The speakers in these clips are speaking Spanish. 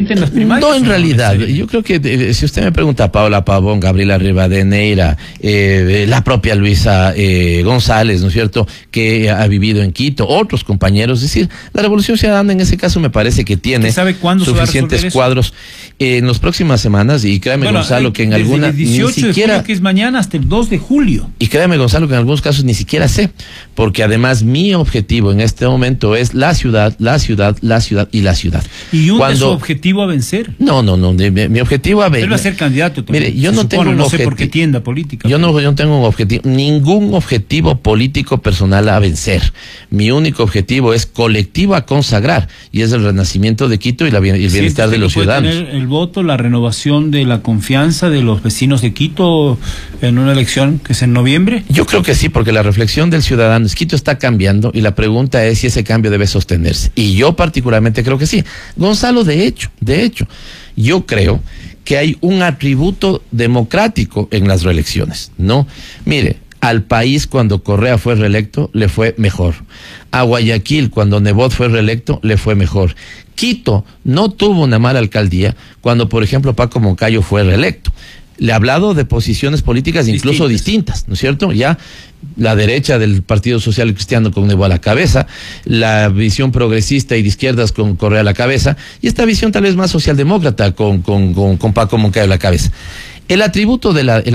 presidente en las primarias. No, en realidad, yo creo que si usted me pregunta a Paula Pavón, Gabriela Rivadeneira, la propia Luisa González, ¿no es cierto?, que ha vivido en Quito, otros compañeros, es decir, la Revolución Ciudadana en ese caso me parece que tiene suficientes cuadros en las próximas semanas, y créame, Gonzalo, que en algunas ni siquiera, que es mañana, hasta el 2 de julio. Y créame, Gonzalo, que en algunos casos ni siquiera sé, porque además mi objetivo en este momento es la ciudad y la ciudad. ¿Y es su objetivo a vencer? No, mi objetivo a vencer. Él va a ser candidato también. Mire, yo no tengo no sé por qué tienda política. Yo no tengo un objetivo, ningún objetivo político personal a vencer. Mi único objetivo es colectivo a consagrar, y es el renacimiento de Quito y el bienestar de los ciudadanos. Tener el voto, la renovación de la confianza de los vecinos de Quito en una elección que es en noviembre. Yo creo que sí, porque la reflexión del ciudadano es Quito está cambiando, y la pregunta es si ese cambio debe sostenerse. Y yo particularmente creo que sí. Gonzalo, de hecho, yo creo que hay un atributo democrático en las reelecciones, ¿no? Mire, al país cuando Correa fue reelecto le fue mejor. A Guayaquil cuando Nebot fue reelecto le fue mejor. Quito no tuvo una mala alcaldía cuando, por ejemplo, Paco Moncayo fue reelecto. Le he hablado de posiciones políticas incluso distintas, ¿no es cierto? Ya la derecha del Partido Social Cristiano con Nebot a la cabeza, la visión progresista y de izquierdas con Correa a la cabeza, y esta visión tal vez más socialdemócrata con Paco Moncayo a la cabeza. El atributo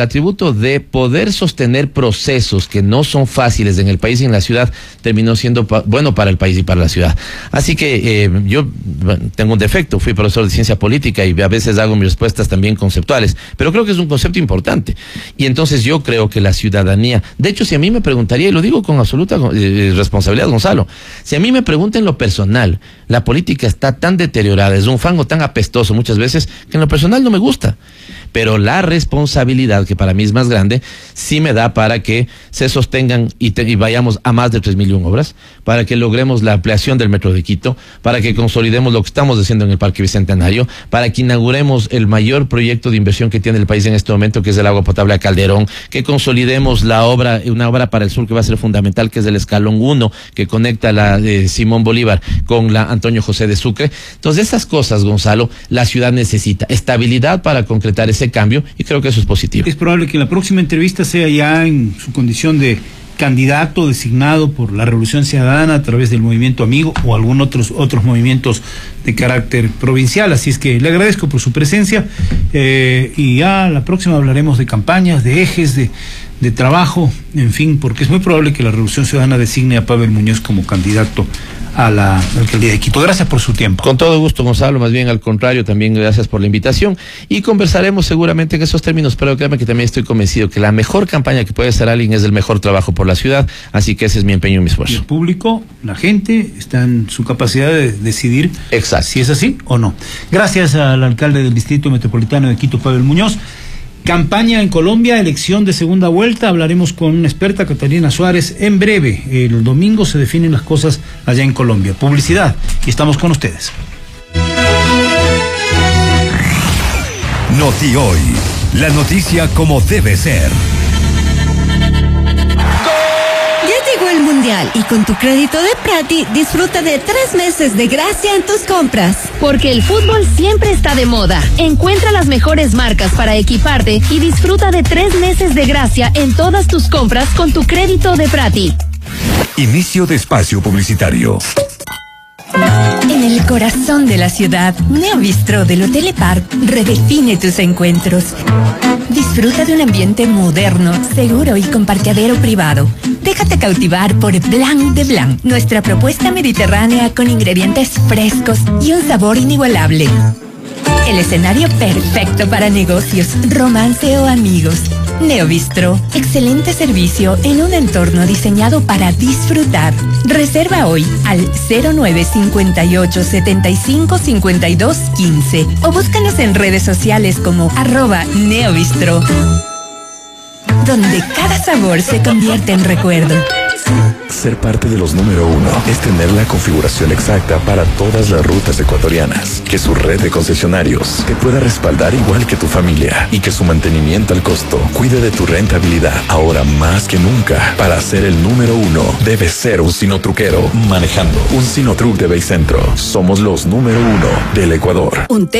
de poder sostener procesos que no son fáciles en el país y en la ciudad terminó siendo bueno para el país y para la ciudad. Así que yo tengo un defecto, fui profesor de ciencia política y a veces hago mis respuestas también conceptuales, pero creo que es un concepto importante. Y entonces yo creo que la ciudadanía, de hecho, si a mí me preguntaría, y lo digo con absoluta responsabilidad, Gonzalo, si a mí me preguntan en lo personal, la política está tan deteriorada, es un fango tan apestoso muchas veces, que en lo personal no me gusta. Pero la responsabilidad, que para mí es más grande, sí me da para que se sostengan y vayamos a más de 3.001 obras, para que logremos la ampliación del metro de Quito, para que consolidemos lo que estamos haciendo en el Parque Bicentenario, para que inauguremos el mayor proyecto de inversión que tiene el país en este momento, que es el agua potable a Calderón, que consolidemos una obra para el sur que va a ser fundamental, que es el Escalón 1, que conecta la Simón Bolívar con la Antonio José de Sucre. Entonces, esas cosas, Gonzalo, la ciudad necesita estabilidad para concretar ese cambio, y creo que eso es positivo. Es probable que la próxima entrevista sea ya en su condición de candidato designado por la Revolución Ciudadana a través del Movimiento Amigo o algún otros movimientos de carácter provincial. Así es que le agradezco por su presencia, y ya la próxima hablaremos de campañas, de ejes, de trabajo, en fin, porque es muy probable que la Revolución Ciudadana designe a Pavel Muñoz como candidato a la alcaldía de Quito. Gracias por su tiempo. Con todo gusto, Gonzalo, más bien al contrario, también gracias por la invitación, y conversaremos seguramente en esos términos, pero créame que también estoy convencido que la mejor campaña que puede hacer alguien es el mejor trabajo por la ciudad, así que ese es mi empeño y mi esfuerzo. Y el público, la gente, está en su capacidad de decidir si es así o no. Gracias al alcalde del Distrito Metropolitano de Quito, Pavel Muñoz. Campaña en Colombia, elección de segunda vuelta. Hablaremos con una experta, Catalina Suárez, en breve. El domingo se definen las cosas allá en Colombia. Publicidad, y estamos con ustedes. Noti Hoy, la noticia como debe ser. El Mundial, y con tu crédito de Prati disfruta de 3 meses de gracia en tus compras. Porque el fútbol siempre está de moda. Encuentra las mejores marcas para equiparte y disfruta de 3 meses de gracia en todas tus compras con tu crédito de Prati. Inicio de espacio publicitario. En el corazón de la ciudad, Neobistro del Hotel Epar redefine tus encuentros. Disfruta de un ambiente moderno, seguro y con parqueadero privado. Déjate cautivar por Blanc de Blanc, nuestra propuesta mediterránea con ingredientes frescos y un sabor inigualable. El escenario perfecto para negocios, romance o amigos. Neobistro, excelente servicio en un entorno diseñado para disfrutar. Reserva hoy al 0958755215 o búscanos en redes sociales como @Neobistro, donde cada sabor se convierte en recuerdo. Ser parte de los número 1 es tener la configuración exacta para todas las rutas ecuatorianas, que su red de concesionarios te pueda respaldar igual que tu familia y que su mantenimiento al costo cuide de tu rentabilidad. Ahora más que nunca, para ser el número 1 debes ser un sinotruquero manejando un Sinotruc de Baycentro. Somos los número 1 del Ecuador.